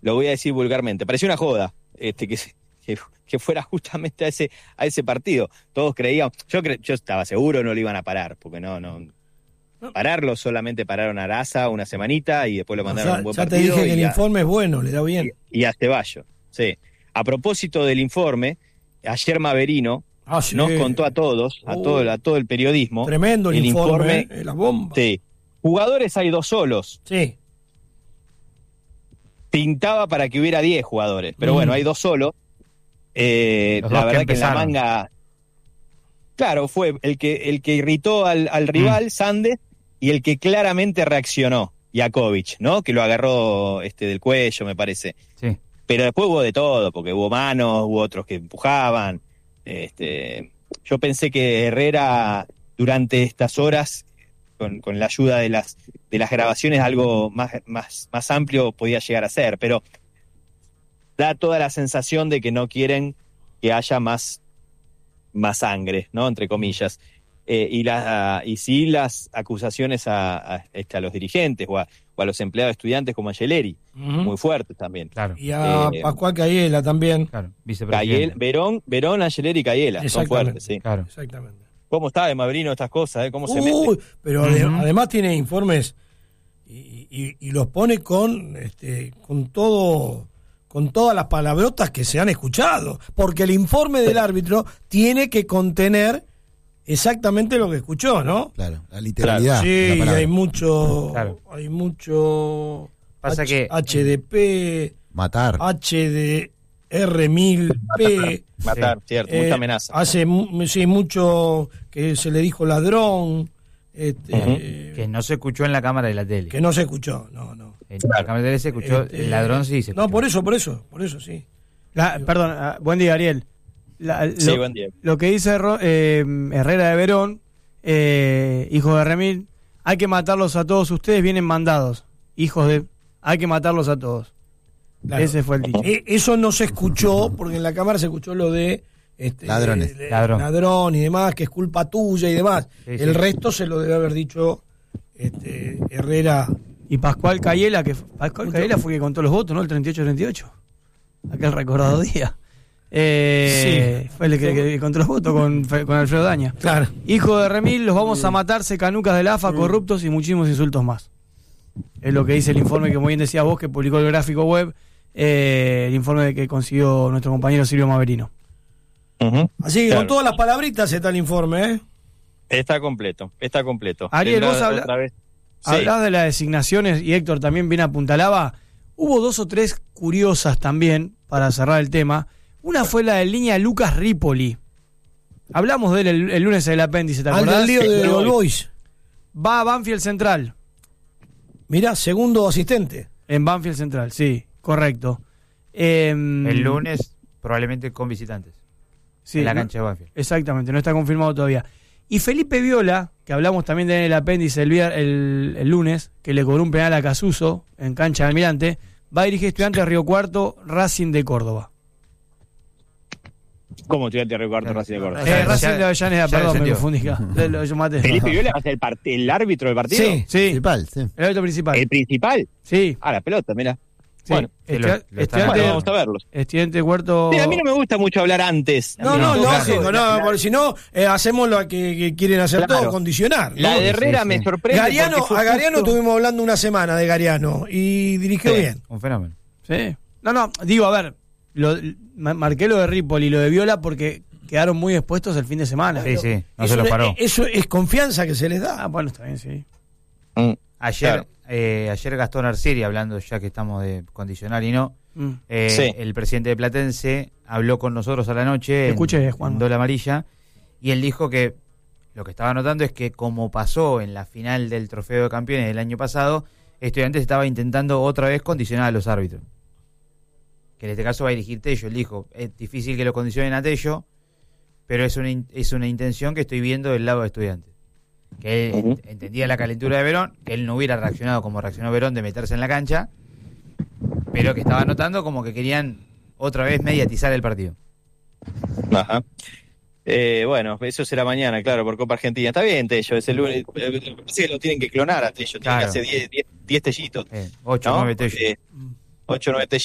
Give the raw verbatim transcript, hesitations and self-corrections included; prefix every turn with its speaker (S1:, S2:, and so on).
S1: lo voy a decir vulgarmente, parecía una joda, este, que, que, que fuera justamente a ese, a ese partido. Todos creían, yo cre, yo estaba seguro no lo iban a parar, porque no, no, pararlo, solamente pararon a Araza una semanita y después lo mandaron
S2: o sea,
S1: a un buen
S2: ya
S1: partido.
S2: Ya te dije que el
S1: a,
S2: informe es bueno, le da bien.
S1: Y, y a Ceballos, sí. A propósito del informe, ayer Maverino
S2: ah, sí.
S1: nos contó a todos, a, uh, todo, a todo el periodismo.
S2: Tremendo el, el informe,
S1: informe
S2: eh, la bomba.
S1: Sí. Jugadores hay dos solos.
S2: Sí.
S1: Pintaba para que hubiera diez jugadores, pero mm. bueno, hay dos solos. Eh, la verdad que, que en la manga, claro, fue el que el que irritó al, al rival, mm. Sandes, y el que claramente reaccionó, Jakovic, ¿no? Que lo agarró este del cuello, me parece.
S3: Sí.
S1: Pero después hubo de todo, porque hubo manos, hubo otros que empujaban. Este, yo pensé que Herrera, durante estas horas, con, con la ayuda de las de las grabaciones, algo más, más, más amplio podía llegar a ser, pero da toda la sensación de que no quieren que haya más, más sangre, ¿no? Entre comillas. Eh, y, la, y sí las acusaciones a, a, a los dirigentes o a, o a los empleados estudiantes como a Yeleri, uh-huh. muy fuertes también.
S2: Claro. Y a eh, Pascual Cayela también.
S3: Claro,
S1: vicepresidente. Cayel, Verón, Verón, Yeleri y Cayela, son fuertes, sí.
S3: Claro.
S2: Exactamente.
S1: ¿Cómo está de Maverino estas cosas? Eh? ¿Cómo se
S2: Uy,
S1: mete?
S2: Pero uh-huh. ade- además tiene informes y, y, y los pone con, este, con todo... con todas las palabrotas que se han escuchado, porque el informe del árbitro tiene que contener exactamente lo que escuchó, ¿no?
S4: Claro, la literalidad.
S2: Sí,
S4: la
S2: hay mucho,
S3: claro.
S2: hay mucho
S3: Pasa
S2: H,
S3: que
S2: H D P,
S4: matar,
S2: H D R mil P,
S1: matar, sí. cierto,
S2: eh,
S1: mucha amenaza.
S2: Hace sí, mucho que se le dijo ladrón, este,
S3: uh-huh. que no se escuchó en la cámara de la tele.
S2: Que no se escuchó, no, no.
S3: En la cámara de la tele se escuchó, este, el ladrón sí se escuchó.
S2: No, por eso, por eso, por eso sí.
S5: La, perdón, uh, buen día, Ariel. La,
S1: sí,
S5: lo,
S1: buen día.
S5: Lo que dice eh, Herrera de Verón, eh, hijo de Remil, hay que matarlos a todos, ustedes vienen mandados, hijos de... Hay que matarlos a todos. Claro. Ese fue el dicho.
S2: Eh, eso no se escuchó, porque en la cámara se escuchó lo de... Este,
S4: ladrones.
S2: de,
S3: ladrón.
S2: ladrón y demás, que es culpa tuya y demás. Sí, sí. El resto se lo debe haber dicho este, Herrera.
S5: Y Pascual Cayela, que Pascual Mucho. Cayela fue que contó los votos, ¿no? El treinta y ocho treinta y ocho. Aquel recordado día. Eh, sí. Fue el que, que contó los votos con, con Alfredo Daña.
S2: Claro.
S5: Hijo de Remil, los vamos a matarse, canucas del A F A, corruptos y muchísimos insultos más. Es lo que dice el informe que muy bien decías vos, que publicó el gráfico web, eh, el informe que consiguió nuestro compañero Silvio Maverino.
S1: Uh-huh.
S2: Así que claro. Con todas las palabritas está el informe, ¿eh?
S1: Está completo, está completo.
S5: Ariel, vos habla, sí. hablás de las designaciones y Héctor también bien apuntalaba. Hubo dos o tres curiosas también, para cerrar el tema. Una fue la de línea Lucas Ripoli. Hablamos de él el, el lunes del apéndice, ¿te acordás?
S2: Al del lío de All Boys.
S5: Va a Banfield Central.
S2: Mirá, segundo asistente.
S5: En Banfield Central, sí, correcto. Eh,
S3: el lunes probablemente con visitantes.
S5: Sí,
S3: en la
S5: no,
S3: cancha de Banfield.
S5: Exactamente, no está confirmado todavía. Y Felipe Viola, que hablamos también de él en el apéndice el, el, el lunes, que le cobró un penal a Casuso en cancha de Almirante, va a dirigir Estudiantes de Río Cuarto, Racing de Córdoba.
S1: ¿Cómo Estudiantes de Río Cuarto, Racing de Córdoba?
S5: Eh, Racing de Avellaneda, perdón, me confundí. Lo, yo maté.
S1: ¿Felipe Viola va a ser el, part- el árbitro del partido?
S5: Sí, sí.
S4: Principal, sí.
S5: El árbitro principal.
S1: ¿El principal?
S5: Sí.
S1: Ah, la pelota, mira.
S5: Sí.
S1: Bueno,
S5: Estu-
S3: lo, lo
S5: estudiante,
S1: bueno, vamos a verlos.
S5: Estudiante Huerto.
S1: Sí, a mí no me gusta mucho hablar antes.
S2: No, no,
S1: no,
S2: lógico, no, porque si no, eh, hacemos lo que, que quieren hacer
S1: claro.
S2: todos, condicionar.
S1: La
S2: ¿no?
S1: de Herrera
S3: sí,
S1: me
S3: sí.
S1: sorprende.
S2: Gariano,
S1: fue
S2: a Gariano
S1: justo...
S2: estuvimos hablando una semana de Gariano y dirigió
S3: sí,
S2: bien.
S3: Un fenómeno.
S5: Sí. No, no, digo, a ver, lo, marqué lo de Ripoli y lo de Viola porque quedaron muy expuestos el fin de semana.
S3: Sí, sí, no
S2: eso,
S3: se los paró.
S2: Eso es confianza que se les da.
S5: Ah, bueno, está bien, sí.
S1: Mm,
S3: ayer,
S1: claro.
S3: eh, ayer Gastón Arcieri, hablando ya que estamos de condicional y no,
S5: Mm.
S3: eh,
S1: Sí.
S3: el presidente de Platense habló con nosotros a la noche
S5: Escuché,
S3: en,
S5: Juan.
S3: en Dola Amarilla y él dijo que lo que estaba notando es que como pasó en la final del Trofeo de Campeones del año pasado, Estudiantes estaba intentando otra vez condicionar a los árbitros. Que en este caso va a dirigir Tello. Él dijo, es difícil que lo condicionen a Tello, pero es una, es una intención que estoy viendo del lado de Estudiantes. Que él uh-huh. entendía la calentura de Verón, que él no hubiera reaccionado como reaccionó Verón de meterse en la cancha, pero que estaba notando como que querían otra vez mediatizar el partido.
S1: Ajá. Eh, bueno, eso será mañana, claro, por Copa Argentina. Está bien, Tello, es el lunes. Parece que lo tienen que clonar a Tello, tienen
S3: Claro.
S1: que hacer diez tellitos.
S3: Eh, ocho,
S1: ¿no?
S3: nueve Tello.
S1: ocho o nueve tellitos.